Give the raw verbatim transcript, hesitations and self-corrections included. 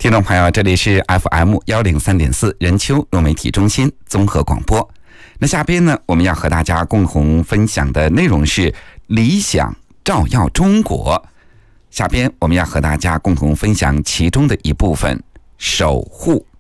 听众朋友，这里是 F M 一零三点四 人丘融媒体中心综合广播。那下边呢，我们要和大家共同分享的内容是理想照耀中国。下边我们要和大家共同分享其中的一部分，守护